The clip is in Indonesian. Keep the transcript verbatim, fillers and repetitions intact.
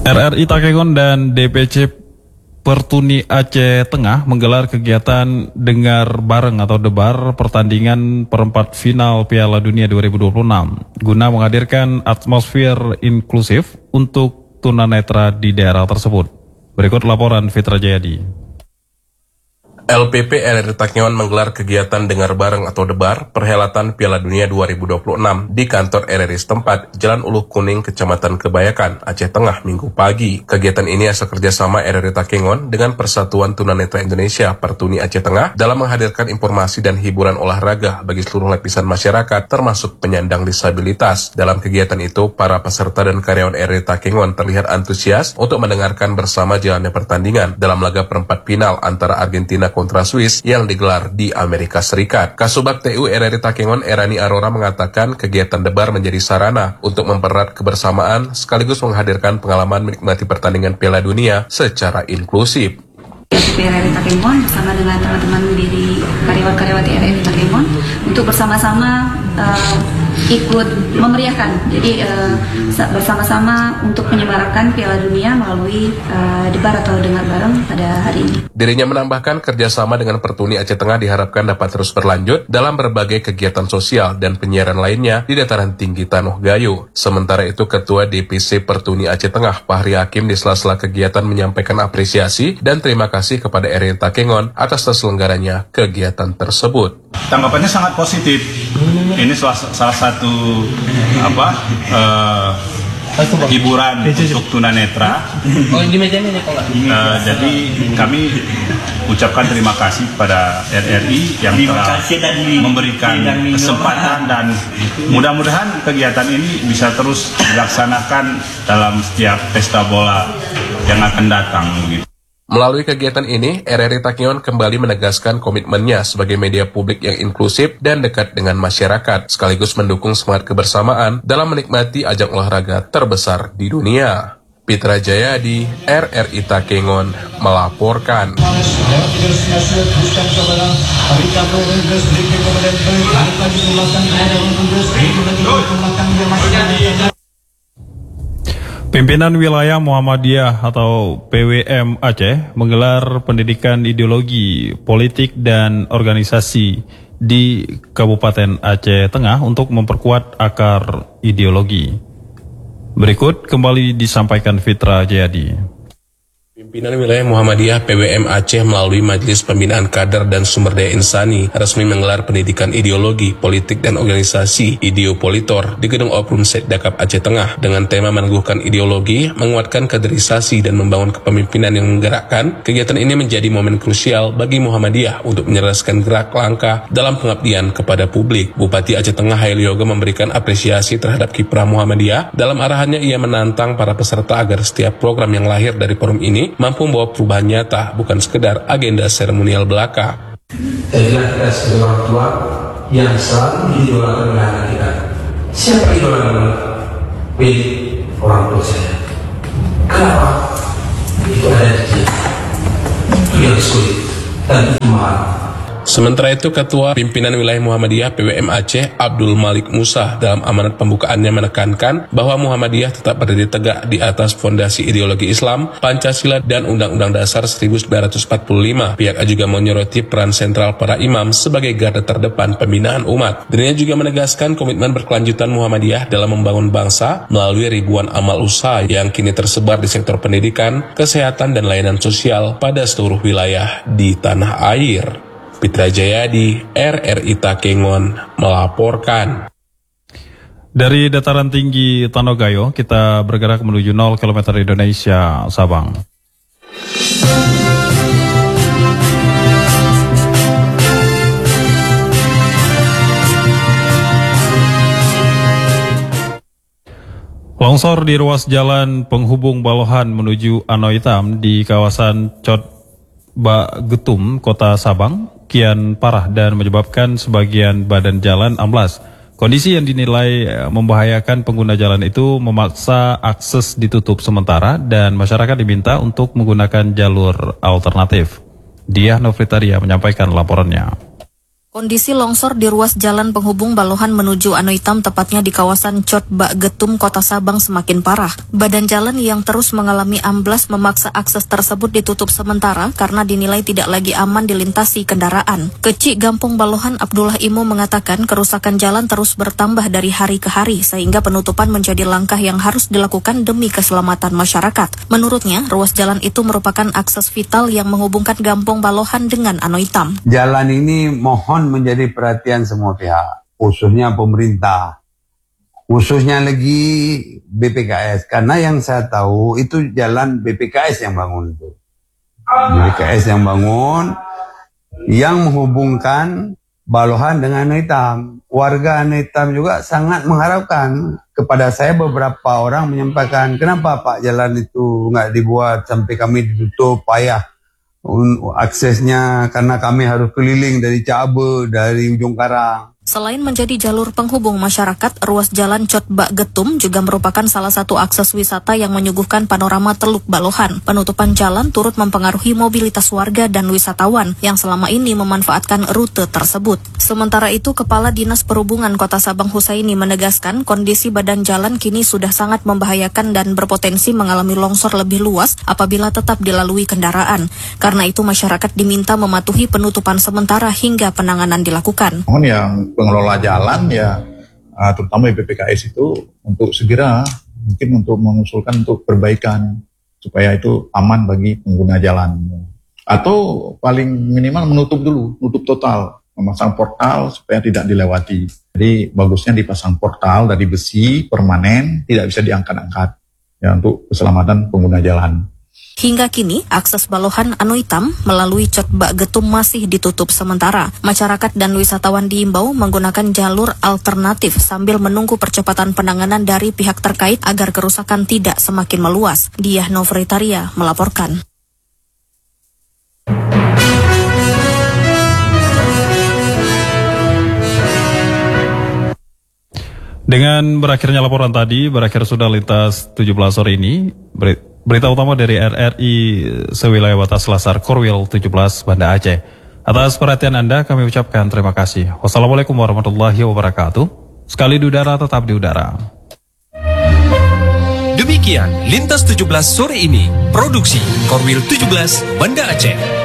R R I Takengon dan D P C Pertuni Aceh Tengah menggelar kegiatan dengar bareng atau debar pertandingan perempat final Piala Dunia dua ribu dua puluh enam guna menghadirkan atmosfer inklusif untuk tunanetra di daerah tersebut. Berikut laporan Fitra Jayadi. L P P R R I Takengon menggelar kegiatan dengar bareng atau debar perhelatan Piala Dunia dua ribu dua puluh enam di kantor R R I setempat, Jalan Uluh Kuning, Kecamatan Kebayakan, Aceh Tengah, Minggu pagi. Kegiatan ini asal kerjasama R R I Takengon dengan Persatuan Tunanetra Indonesia Pertuni Aceh Tengah dalam menghadirkan informasi dan hiburan olahraga bagi seluruh lapisan masyarakat termasuk penyandang disabilitas. Dalam kegiatan itu, para peserta dan karyawan R R I Takengon terlihat antusias untuk mendengarkan bersama jalannya pertandingan dalam laga perempat final antara Argentina kontra Swiss yang digelar di Amerika Serikat. Kasubag T U R R I Takengon Erani Arora mengatakan kegiatan debar menjadi sarana untuk mempererat kebersamaan sekaligus menghadirkan pengalaman menikmati pertandingan Piala Dunia secara inklusif. R R I Takengon bersama dengan teman-teman dari karyawan-karyawati R R I Takengon untuk bersama-sama uh, ikut memeriahkan, jadi uh, bersama-sama untuk menyemarakan Piala Dunia melalui uh, debar atau dengar bareng pada hari ini. Dirinya menambahkan kerjasama dengan Pertuni Aceh Tengah diharapkan dapat terus berlanjut dalam berbagai kegiatan sosial dan penyiaran lainnya di dataran tinggi Tanuh Gayo. Sementara itu, Ketua D P C Pertuni Aceh Tengah Fahri Hakim di sela-sela kegiatan menyampaikan apresiasi dan terima kasih kepada R R I Takengon atas terselenggaranya kegiatan tersebut. Tanggapannya sangat positif. Ini salah, salah satu apa uh, hiburan untuk tunanetra. Oh, di meja ini kok uh, jadi kami ucapkan terima kasih pada R R I yang telah memberikan kesempatan dan mudah-mudahan kegiatan ini bisa terus dilaksanakan dalam setiap pesta bola yang akan datang gitu. Melalui kegiatan ini, R R I Takengon kembali menegaskan komitmennya sebagai media publik yang inklusif dan dekat dengan masyarakat, sekaligus mendukung semangat kebersamaan dalam menikmati ajang olahraga terbesar di dunia. Fitra Jayadi, R R I Takengon melaporkan. Pimpinan Wilayah Muhammadiyah atau P W M Aceh menggelar pendidikan ideologi, politik, dan organisasi di Kabupaten Aceh Tengah untuk memperkuat akar ideologi. Berikut kembali disampaikan Fitra Jayadi. Pimpinan Wilayah Muhammadiyah P W M Aceh melalui Majelis Pembinaan Kader dan Sumber Daya Insani resmi menggelar pendidikan ideologi, politik, dan organisasi Ideopolitor di Gedung Oprum Setdakap Aceh Tengah dengan tema meneguhkan ideologi, menguatkan kaderisasi, dan membangun kepemimpinan yang menggerakkan. Kegiatan ini menjadi momen krusial bagi Muhammadiyah untuk menyelesaikan gerak langkah dalam pengabdian kepada publik. Bupati Aceh Tengah Haili Yoga memberikan apresiasi terhadap kiprah Muhammadiyah. Dalam arahannya ia menantang para peserta agar setiap program yang lahir dari forum ini mampu membawa perubahan nyata, bukan sekedar agenda seremonial belaka. Jadilah kita sebagai orang tua yang selalu diidolakan oleh anak kita. Siapa idola kamu? Pilih orang tua saya. Kenapa? Itu ada di dia. Itu yang sulit dan itu mahal. Sementara itu, Ketua Pimpinan Wilayah Muhammadiyah P W M Aceh Abdul Malik Musa dalam amanat pembukaannya menekankan bahwa Muhammadiyah tetap berdiri tegak di atas fondasi ideologi Islam, Pancasila, dan Undang-Undang Dasar seribu sembilan ratus empat puluh lima. Pihaknya juga menyoroti peran sentral para imam sebagai garda terdepan pembinaan umat. Dirinya juga menegaskan komitmen berkelanjutan Muhammadiyah dalam membangun bangsa melalui ribuan amal usaha yang kini tersebar di sektor pendidikan, kesehatan, dan layanan sosial pada seluruh wilayah di tanah air. Fitra Jayadi, R R I Takengon melaporkan. Dari dataran tinggi Tanuh Gayo, kita bergerak menuju nol kilometer Indonesia, Sabang. Longsor di ruas jalan penghubung Balohan menuju Anoitam di kawasan Cotba Getum, Kota Sabang, kian parah dan menyebabkan sebagian badan jalan amblas. Kondisi yang dinilai membahayakan pengguna jalan itu memaksa akses ditutup sementara dan masyarakat diminta untuk menggunakan jalur alternatif. Diah Novitaria menyampaikan laporannya. Kondisi longsor di ruas jalan penghubung Balohan menuju Anoitam, tepatnya di kawasan Cot Bak Getum, Kota Sabang, semakin parah. Badan jalan yang terus mengalami amblas memaksa akses tersebut ditutup sementara karena dinilai tidak lagi aman dilintasi kendaraan. Kecik Gampung Balohan Abdullah Imo mengatakan kerusakan jalan terus bertambah dari hari ke hari sehingga penutupan menjadi langkah yang harus dilakukan demi keselamatan masyarakat. Menurutnya, ruas jalan itu merupakan akses vital yang menghubungkan Gampung Balohan dengan Anoitam. Jalan ini mohon menjadi perhatian semua pihak, khususnya pemerintah, khususnya lagi B P K S, karena yang saya tahu itu jalan B P K S yang bangun itu, B P K S yang bangun, yang menghubungkan Balohan dengan Anoitam. Warga Anoitam juga sangat mengharapkan kepada saya, beberapa orang menyampaikan, kenapa Pak jalan itu nggak dibuat sampai kami ditutup, payah aksesnya karena kami harus keliling dari Cabe, dari Ujung Karang. Selain menjadi jalur penghubung masyarakat, ruas jalan Cot Bak Getum juga merupakan salah satu akses wisata yang menyuguhkan panorama Teluk Balohan. Penutupan jalan turut mempengaruhi mobilitas warga dan wisatawan yang selama ini memanfaatkan rute tersebut. Sementara itu, Kepala Dinas Perhubungan Kota Sabang Husaini menegaskan kondisi badan jalan kini sudah sangat membahayakan dan berpotensi mengalami longsor lebih luas apabila tetap dilalui kendaraan. Karena itu, masyarakat diminta mematuhi penutupan sementara hingga penanganan dilakukan. Mohon yang pengelola jalan ya, terutama B P K S itu untuk segera mungkin untuk mengusulkan untuk perbaikan supaya itu aman bagi pengguna jalan, atau paling minimal menutup dulu, tutup total, memasang portal supaya tidak dilewati. Jadi bagusnya dipasang portal dari besi permanen, tidak bisa diangkat-angkat ya, untuk keselamatan pengguna jalan. Hingga kini, akses Balohan Anoitam melalui Cot Bak Getum masih ditutup sementara. Masyarakat dan wisatawan diimbau menggunakan jalur alternatif sambil menunggu percepatan penanganan dari pihak terkait agar kerusakan tidak semakin meluas. Diah Novritaria melaporkan. Dengan berakhirnya laporan tadi, berakhir sudah lintas tujuh belas sore ini. Berita utama dari R R I sewilayah batas Selasar Korwil tujuh belas Banda Aceh. Atas perhatian Anda kami ucapkan terima kasih. Wassalamualaikum warahmatullahi wabarakatuh. Sekali di udara tetap di udara. Demikian Lintas tujuh belas sore ini. Produksi Korwil tujuh belas Banda Aceh.